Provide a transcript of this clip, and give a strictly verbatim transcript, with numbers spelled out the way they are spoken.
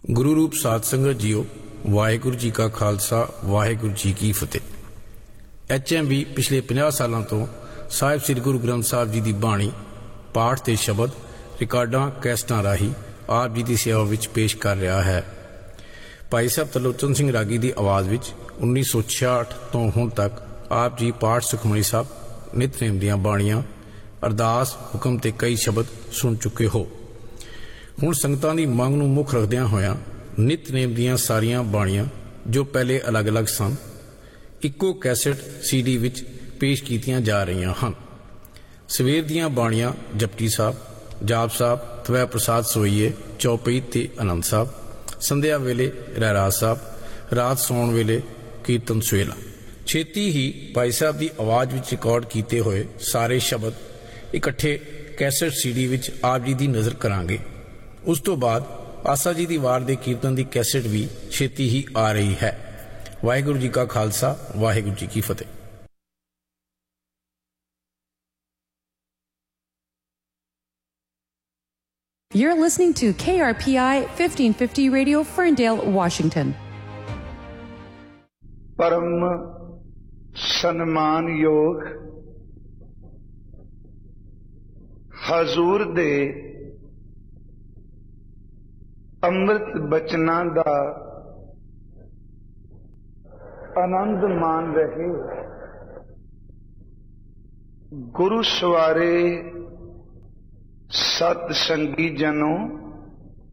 गुरु रूप साध संगत जीओ, वाहेगुरु जी का खालसा, वाहेगुरु जी की फतेह। एच एम भी पिछले पचास सालों तो साहिब श्री गुरु ग्रंथ साहब जी की बाणी, पाठ ते शब्द, रिकार्डां कैसटां राही आप जी की सेवा विच पेश कर रहा है। भाई साहब तरलोचन सिंह रागी की आवाज़ विच उन्नीस सौ छियाठ तो हुण तक आप जी पाठ सुखमनी साहब, नितनेम दीआं बाणियां, अरदास, हुक्म ते कई शब्द सुन चुके हो। हुण संगतां दी मंग नूं मुख रखदिआं होइआं नितनेम दीआं सारियां बाणियां जो पहले अलग अलग सन, इक्को कैसेट सी डी विच पेश कीतियां जा रहीआं हन। सवेर दीआं बाणियां जपटी साहब, जाप साहब, तवै प्रसाद सोईए, चौपई ते आनंद साहब, संध्या वेले रहराज साहब, रात सौण वेले कीर्तन सुहेला। छेती ही भाई साहब की आवाज़ विच रिकॉर्ड किए हुए सारे शब्द इकट्ठे कैसेट सी डी विच आप जी की नज़र करांगे। उस तो बाद आसा जी की वार दे कीर्तन की कैसेट भी छेती ही आ रही है। वाहेगुरु जी का खालसा, वाहेगुरु जी की फतेह। You're listening to K R P I fifteen fifty Radio, Ferndale, Washington. परम सन्मान योग हजूर दे अमृत बचना दा आनंद मान रहे गुरु सवारे सत संगी जनों,